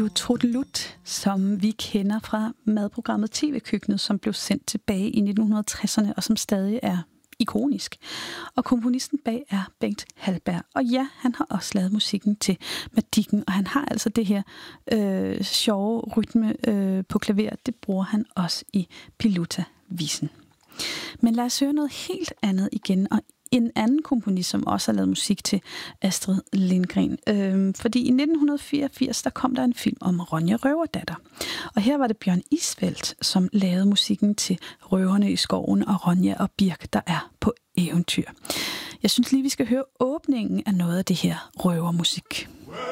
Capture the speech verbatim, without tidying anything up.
jo Trudelut, som vi kender fra madprogrammet T V-køkkenet, som blev sendt tilbage i nitten tresserne, og som stadig er ikonisk. Og komponisten bag er Bengt Hallberg. Og ja, han har også lavet musikken til Madicken, og han har altså det her øh, sjove rytme øh, på klaver. Det bruger han også i Pilutta-visen. Men lad os høre noget helt andet igen, og en anden komponist, som også har lavet musik til Astrid Lindgren. Øhm, fordi i nitten fireogfirs, der kom der en film om Ronja Røverdatter. Og her var det Bjørn Isfeldt, som lavede musikken til Røverne i skoven og Ronja og Birk, der er på eventyr. Jeg synes lige, vi skal høre åbningen af noget af det her røvermusik.